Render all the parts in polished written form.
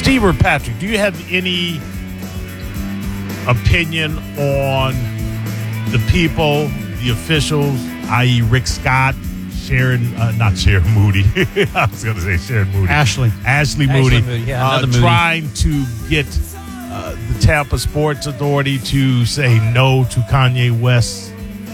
Steve or Patrick, do you have any opinion on the people, the officials, i.e. Rick Scott, not Sharon Moody. I was going to say Sharon Moody. Ashley Moody. Yeah, Moody. Trying to get the Tampa Sports Authority to say no to Kanye West's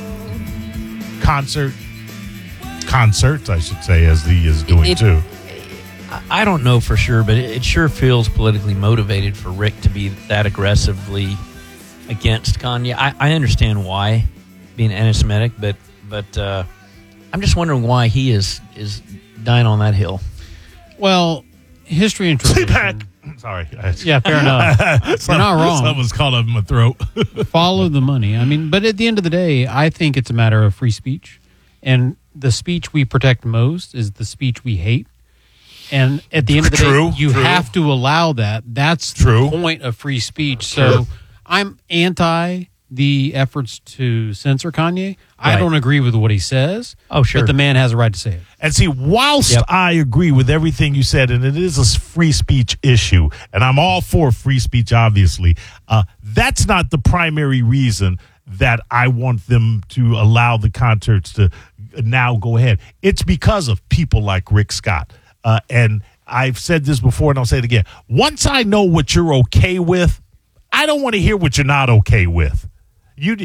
concerts, I should say, as he is doing too. I don't know for sure, but it sure feels politically motivated for Rick to be that aggressively against Kanye. I understand why, being anti-Semitic, but I'm just wondering why he is dying on that hill. Well, history and tradition. Sleep back. Sorry. Yeah, fair enough. You're not wrong. Someone's called up in my throat. Follow the money. I mean, but at the end of the day, I think it's a matter of free speech. And the speech we protect most is the speech we hate. And at the end of the day, you have to allow that. That's the point of free speech. So I'm anti the efforts to censor Kanye. I don't agree with what he says. Oh, sure. But the man has a right to say it. And see, whilst I agree with everything you said, and it is a free speech issue, and I'm all for free speech, obviously, that's not the primary reason that I want them to allow the concerts to now go ahead. It's because of people like Rick Scott. And I've said this before, and I'll say it again. Once I know what you're okay with, I don't want to hear what you're not okay with. You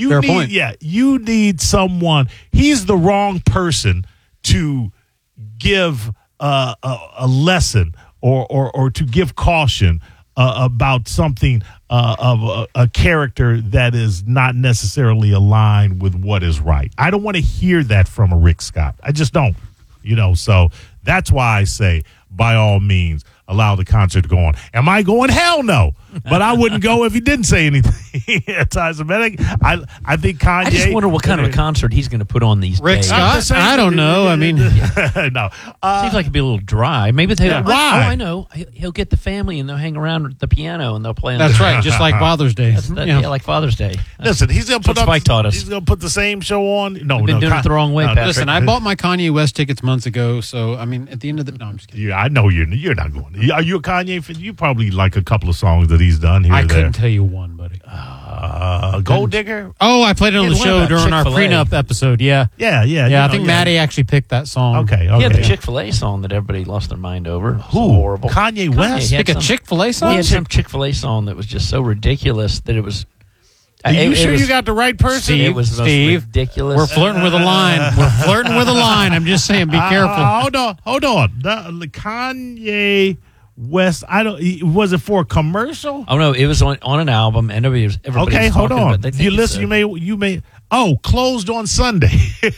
need someone. He's the wrong person to give a lesson or to give caution about something of a character that is not necessarily aligned with what is right. I don't want to hear that from a Rick Scott. I just don't. So that's why I say, by all means, allow the concert to go on. Am I going? Hell no. But I wouldn't go if he didn't say anything anti-Semitic. I think Kanye. I just wonder what kind of a concert he's going to put on these Rick days. Scott? I don't know. I mean, no. Seems like it'd be a little dry. Maybe they. Why? Oh, I know. He'll get the family and they'll hang around at the piano and they'll play. That's right. Just like Father's Day. Yeah, like Father's Day. Listen, he's going to put Spike taught us. He's going to put the same show on. No, We've been doing it the wrong way, Patrick. Listen, I bought my Kanye West tickets months ago, so I mean, at the end of the no, I'm just kidding. Yeah, I know you're not going. Are you a Kanye fan? You probably like a couple of songs that he's done here. I couldn't tell you one, buddy. Gold Digger. Oh, I played it on the show during our prenup episode. Yeah. I think Maddie actually picked that song. Okay. He had the Chick-fil-A song that everybody lost their mind over. Who? Horrible. Kanye West. Pick a Chick-fil-A song. He had some Chick-fil-A song that was just so ridiculous that it was. Are you sure you got the right person? It was the most ridiculous. We're flirting with a line. I'm just saying, be careful. Hold on. The Kanye West. Was it for a commercial? Oh no, it was on an album, and everybody okay, hold on. You listen. So. You may. Oh, closed on Sunday.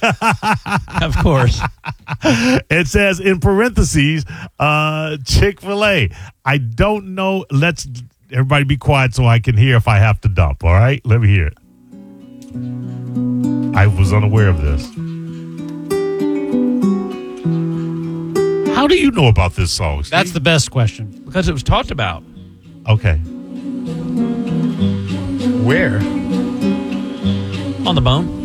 Of course. It says in parentheses, Chick-fil-A. I don't know. Let's everybody be quiet so I can hear if I have to dump. All right, let me hear it. I was unaware of this. How do you know about this song, Steve? That's the best question. Because it was talked about. Okay. Where? On the Bone.